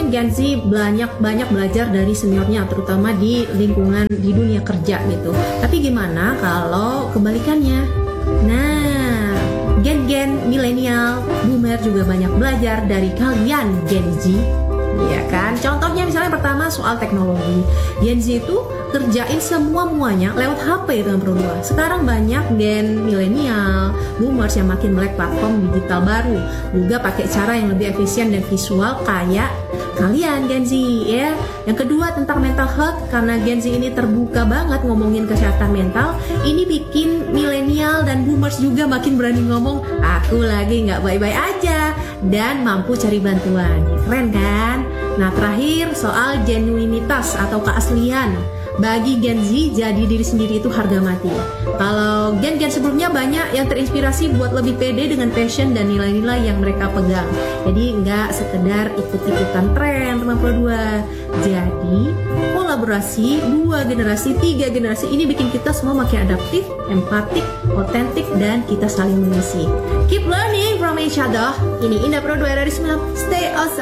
mungkin Gen Z banyak belajar dari seniornya, terutama di lingkungan di dunia kerja gitu. Tapi gimana kalau kebalikannya? Nah, gen milenial, boomer juga banyak belajar dari kalian Gen Z. Iya kan? Contohnya misalnya pertama soal teknologi. Gen Z itu kerjain semuanya lewat HP itu yang perlu. Sekarang banyak gen milenial, boomers yang makin melek platform digital baru, juga pakai cara yang lebih efisien dan visual kayak kalian Gen Z ya. Yang kedua tentang mental health, karena Gen Z ini terbuka banget ngomongin kesehatan mental, ini bikin milenial dan boomers juga makin berani ngomong aku lagi nggak baik-baik aja dan mampu cari bantuan. Keren kan? Nah terakhir soal genuinitas atau keaslian. Bagi Gen Z, jadi diri sendiri itu harga mati. Kalau gen-gen sebelumnya banyak yang terinspirasi buat lebih pede dengan passion dan nilai-nilai yang mereka pegang. Jadi nggak sekedar ikut-ikutan tren teman dua. Jadi kolaborasi 2 generasi, 3 generasi ini bikin kita semua makin adaptif, empatik, otentik, dan kita saling mengisi. Keep learning from each other. Ini Indah Pro 2 dari 9. Stay awesome.